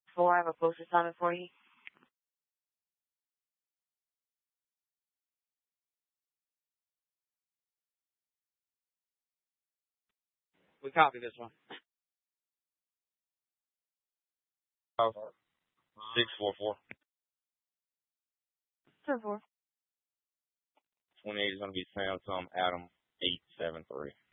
4, I have a post assignment for you. We copy this one. 644. 4. 28 is going to be Samsung Adam 873.